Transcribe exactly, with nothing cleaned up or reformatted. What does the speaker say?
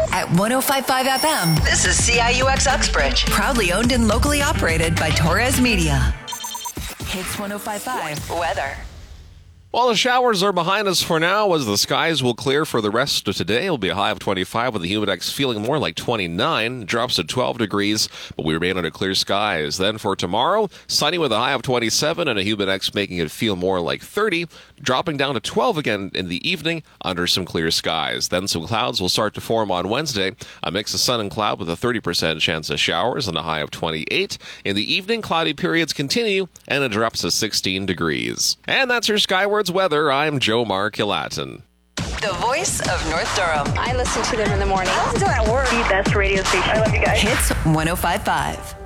At one oh five point five F M, This is C I U X Uxbridge. proudly owned and locally operated by Torres Media. Hits one oh five point five. Weather. Well, the showers are behind us for now, as the skies will clear for the rest of today. It'll be a high of twenty-five with the humidex feeling more like twenty-nine. It drops to twelve degrees, but we remain under clear skies. Then for tomorrow, sunny with a high of twenty-seven and a humidex making it feel more like thirty, dropping down to twelve again in the evening under some clear skies. Then some clouds will start to form on Wednesday, a mix of sun and cloud with a thirty percent chance of showers and a high of twenty-eight. In the evening, cloudy periods continue and it drops to sixteen degrees. And that's your Skywards weather. I'm Joe Mark-Ilatin. The voice of North Durham. I listen to them in the morning. Listen to that word. The best radio station. I love you guys. Hits one oh five point five.